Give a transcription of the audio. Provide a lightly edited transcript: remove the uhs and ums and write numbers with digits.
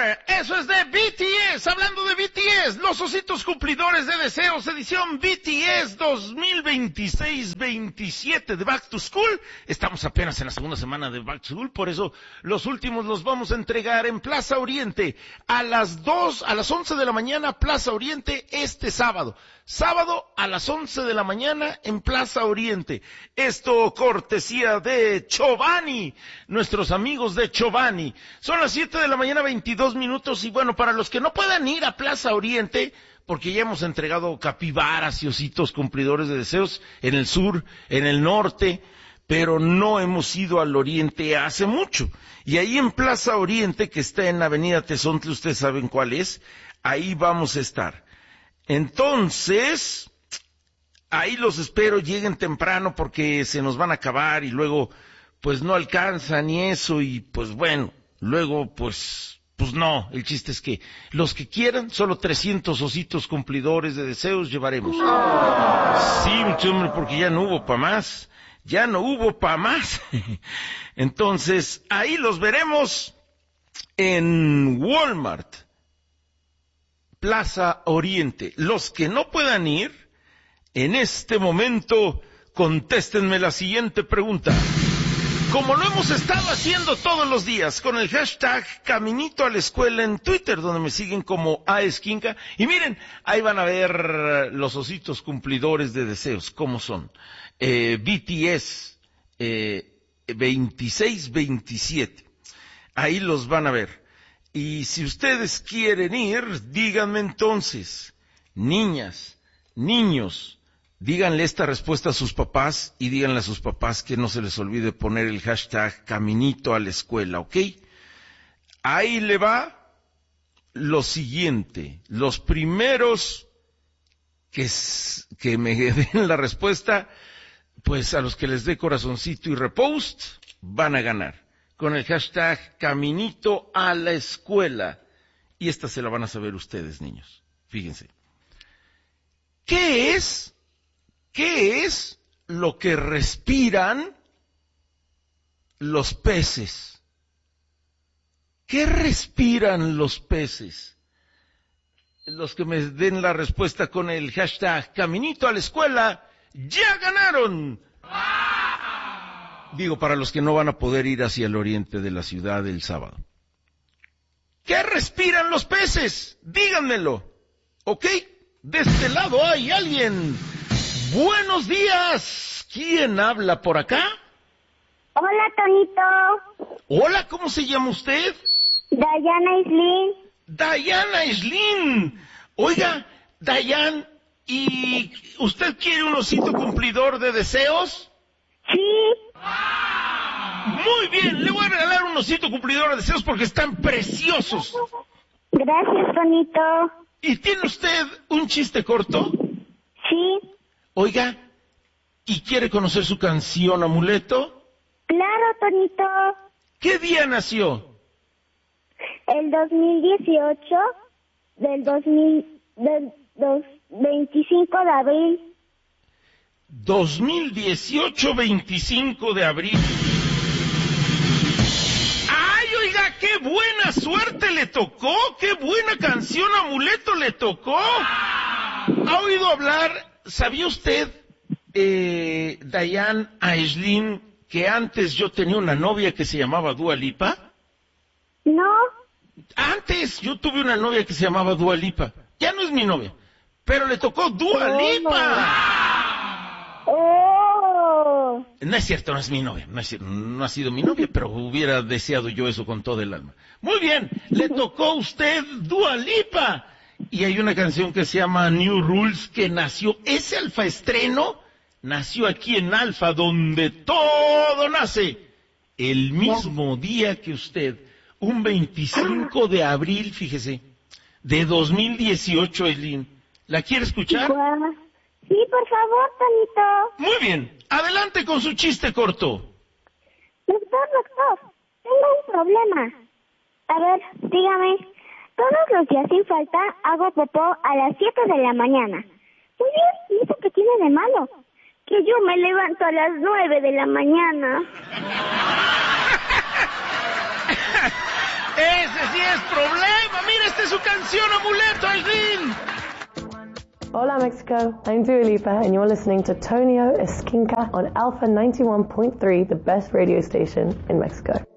Forever. Eso es de BTS. Hablando de BTS, los ositos cumplidores de deseos, edición BTS 2026-27 de Back to School. Estamos apenas en la segunda semana de Back to School, por eso los últimos los vamos a entregar en Plaza Oriente a las 11 de la mañana, Plaza Oriente, este sábado. Sábado a las 11 de la mañana en Plaza Oriente. Esto cortesía de Chobani, nuestros amigos de Chobani. Son las 7 de la mañana, 22 minutos, y bueno, para los que no puedan ir a Plaza Oriente, porque ya hemos entregado capibaras y ositos cumplidores de deseos en el sur, en el norte, pero no hemos ido al oriente hace mucho. Y ahí en Plaza Oriente, que está en Avenida Tezontle, ustedes saben cuál es, ahí vamos a estar. Entonces, ahí los espero, lleguen temprano porque se nos van a acabar y luego, pues no alcanzan y eso, y pues bueno, luego pues no, el chiste es que los que quieran, solo 300 ositos cumplidores de deseos llevaremos. Sí, mucho hombre, porque ya no hubo pa' más, Entonces, ahí los veremos en Walmart, Plaza Oriente. Los que no puedan ir, en este momento, contéstenme la siguiente pregunta. Como lo hemos estado haciendo todos los días, con el hashtag Caminito a la Escuela en Twitter, donde me siguen como aesquinca, y miren, ahí van a ver los ositos cumplidores de deseos, cómo son. BTS 26-27, ahí los van a ver. Y si ustedes quieren ir, díganme entonces, niñas, niños, díganle esta respuesta a sus papás y díganle a sus papás que no se les olvide poner el hashtag Caminito a la Escuela, ¿ok? Ahí le va lo siguiente, los primeros que me den la respuesta, pues a los que les dé corazoncito y repost, van a ganar. Con el hashtag Caminito a la Escuela. Y esta se la van a saber ustedes, niños. Fíjense. ¿Qué es lo que respiran los peces? ¿Qué respiran los peces? Los que me den la respuesta con el hashtag Caminito a la Escuela, ¡ya ganaron! Digo, para los que no van a poder ir hacia el oriente de la ciudad el sábado. ¿Qué respiran los peces? Díganmelo. ¿Ok? De este lado hay alguien. Buenos días. ¿Quién habla por acá? Hola, Tonito. Hola, ¿cómo se llama usted? Dayana Islin. Dayana Islin. Oiga, Dayan, ¿y usted quiere un osito cumplidor de deseos? Sí. Muy bien, le voy a regalar un osito cumplidor de deseos porque están preciosos. Gracias, Tonito. ¿Y tiene usted un chiste corto? Sí. Oiga, ¿y quiere conocer su canción Amuleto? Claro, Tonito. ¿Qué día nació? El 2018 del 25 de abril. 2018, 25 de abril. ¡Ay, oiga, qué buena suerte le tocó! ¡Qué buena canción Amuleto le tocó! ¿Ha oído hablar, sabía usted, Dayan Aislin, que antes yo tenía una novia que se llamaba Dua Lipa? No. Antes yo tuve una novia que se llamaba Dua Lipa. Ya no es mi novia, pero le tocó Dua Lipa. Oh. No es cierto, no es mi novia, no ha sido mi novia, pero hubiera deseado yo eso con todo el alma. Muy bien, le tocó a usted Dua Lipa. Y hay una canción que se llama New Rules que nació, ese alfa estreno, nació aquí en Alfa, donde todo nace. El mismo día que usted, un 25 de abril, fíjese, de 2018, Eileen. ¿La quiere escuchar? Sí, por favor, Tonito. Muy bien, adelante con su chiste corto. Doctor, tengo un problema. A ver, dígame. Todos los días sin falta hago popó a las 7 de la mañana. Muy bien, ¿y eso qué tiene de malo? Que yo me levanto a las 9 de la mañana. Ese sí es problema. Mira, esta es su canción, Amuleto, al fin. Hola Mexico, I'm Dua Lipa and you're listening to Tonio Esquinca on Alpha 91.3, the best radio station in Mexico.